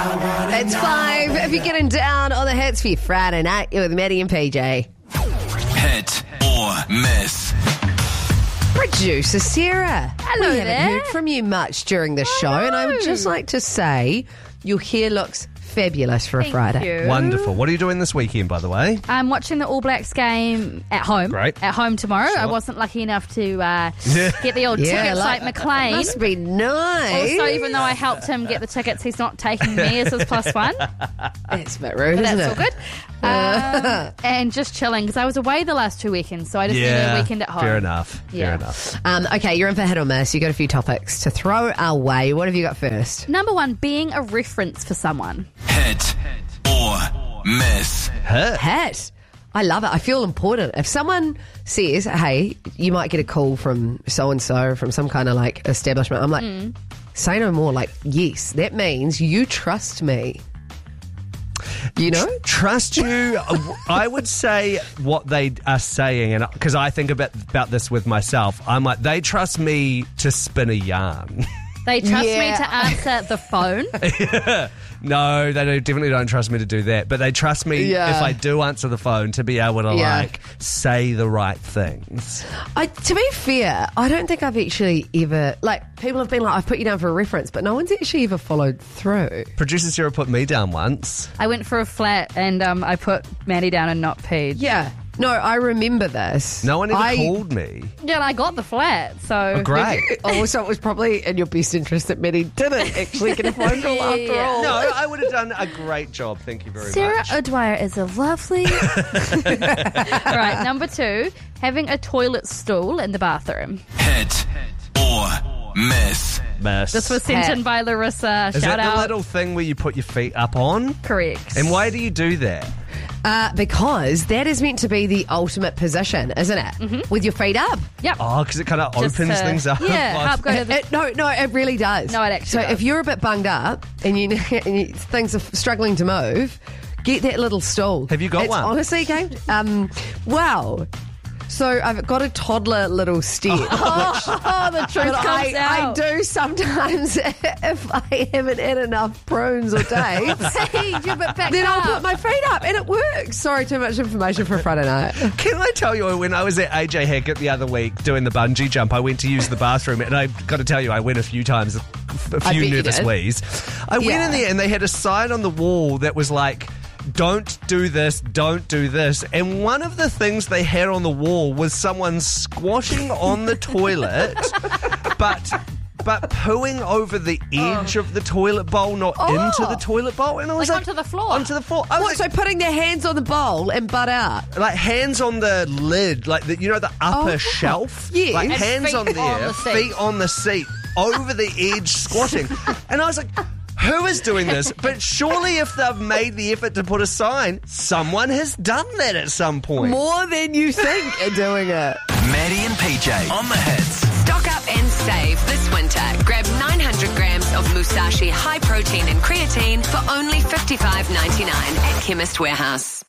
It's 5. If you're getting down on the hits for your Friday night, you're with Maddie and PJ. Hit or miss. Producer Sarah. Hello we haven't there. heard from you much during the show, and I would just like to say your hair looks fabulous for a Friday. Thank you. Wonderful. What are you doing this weekend, by the way? I'm watching the All Blacks game at home. Great. At home tomorrow. Sure. I wasn't lucky enough to get the old Yeah, tickets like McLean. Must be nice. Also, even though I helped him get the tickets, he's not taking me as his plus one. That's a bit rude, But isn't that's all it? good. And just chilling because I was away the last 2 weekends, so I just needed a weekend at home. Fair enough. Yeah. Fair enough. Okay, you're in for hit or miss. You got a few topics to throw our way. What have you got first? Number one, being a reference for someone. Hit or miss. Hit. Hit. I love it. I feel important. If someone says, hey, you might get a call from so-and-so, from some kind of like establishment, I'm like, say no more. Like, yes, that means you trust me. You know? Trust you. I would say what they are saying, and because I think about this with myself, I'm like, they trust me to spin a yarn. They trust me Yeah. to answer the phone. No, they definitely don't trust me to do that. But they trust me Yeah. if I do answer the phone to be able to Yeah. like say the right things. To be fair, I don't think I've actually ever, like, people have been like, I've put you down for a reference, but no one's actually ever followed through. Producer Sarah put me down once. I went for a flat and I put Maddie down and not Paige. Yeah. No, I remember this. No one ever called me. Yeah, and I got the flat, so... Oh, great. Oh, so it was probably in your best interest that Maddie didn't actually get a phone call after Yeah. all. No, I would have done a great job. Thank you very Sarah much. O'Dwyer is a lovely... Right, number two, having a toilet stool in the bathroom. Hit or miss. Miss. This was sent in by Larissa. Is Shout that out. the little thing where you put your feet up on? Correct. And why do you do that? Because that is meant to be the ultimate position, isn't it? With your feet up. Yep. Oh, because it kind of Just opens to- things up. Yeah, Like- help go to the... No, it really does. No, it actually So does. if you're a bit bunged up and things are struggling to move, get that little stool. Have you got it's one? Honestly, Kate, wow. So I've got a toddler little step. Oh, the truth But comes I out. do sometimes if I haven't had enough prunes or dates. You're a bit backed Then I'll up. put my feet up and it works. Sorry, too much information for Friday night. Can I tell you, when I was at AJ Hackett the other week doing the bungee jump, I went to use the bathroom, and I've got to tell you, I went a few times, a bet few you nervous did. wheeze. I went Yeah. in there, and they had a sign on the wall that was like, don't do this, don't do this. And one of the things they had on the wall was someone squashing on the toilet, but pooing over the edge of the toilet bowl, not into the toilet bowl. And I was Like like, onto the floor? Onto the floor. I was What, so like, putting their hands on the bowl and butt out? like hands on the lid, like the, the upper Oh, shelf. yes. Like And hands feet on there, on the seat. feet on the seat, over the edge, squatting. And I was like, who is doing this? But surely if they've made the effort to put a sign, someone has done that at some point. More than you think are doing it. Maddie and PJ on the hits. Stock up and save this winter. Grab 900 grams of Musashi high protein and creatine for only $55.99 at Chemist Warehouse.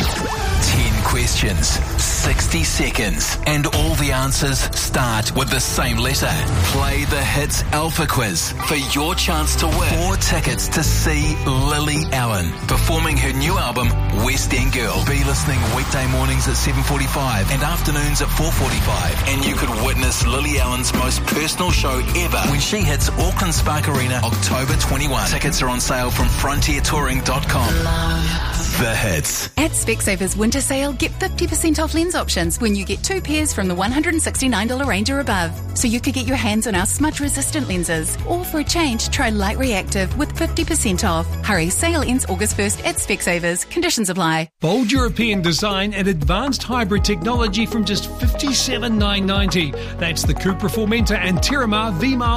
10 questions, 60 seconds, and all the answers start with the same letter. Play the Hits Alpha Quiz for your chance to win 4 tickets to see Lily Allen performing her new album, West End Girl. Be listening weekday mornings at 7:45 and afternoons at 4:45. And you could witness Lily Allen's most personal show ever when she hits Auckland Spark Arena October 21. Tickets are on sale from frontiertouring.com. The Hits. At Specsavers Winter Sale, get 50% off lens options when you get 2 pairs from the $169 range or above. So you could get your hands on our smudge-resistant lenses. Or for a change, try Light Reactive with 50% off. Hurry, sale ends August 1st at Specsavers. Conditions apply. Bold European design and advanced hybrid technology from just $57,990. That's the Cupra Formentor and Terramar V-Mile